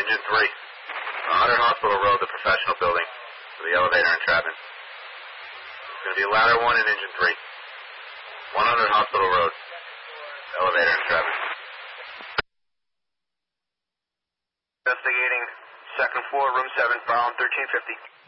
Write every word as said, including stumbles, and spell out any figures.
Engine three. one hundred Hospital Road, the professional building, for the elevator entrapment. It's going to be ladder one and engine three. one hundred Hospital Road, elevator entrapment. Investigating second floor, room seven, bound thirteen fifty.